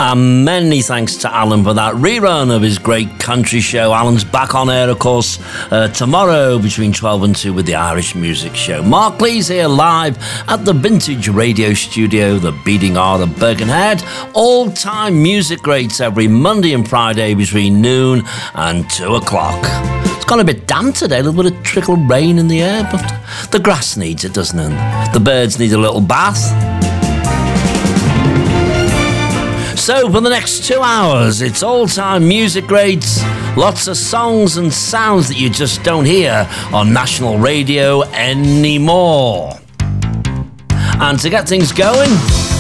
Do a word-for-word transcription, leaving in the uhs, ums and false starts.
And many thanks to Alan for that rerun of his great country show. Alan's back on air, of course, uh, tomorrow between twelve and two with the Irish Music Show. Mark Lee's here live at the Vintage Radio Studio, the Beating Heart of Birkenhead. All-time music greats every Monday and Friday between noon and two o'clock. It's gone a bit damp today, a little bit of trickle rain in the air, but the grass needs it, doesn't it? The birds need a little bath. So for the next two hours, it's all-time music greats, lots of songs and sounds that you just don't hear on national radio anymore. And to get things going,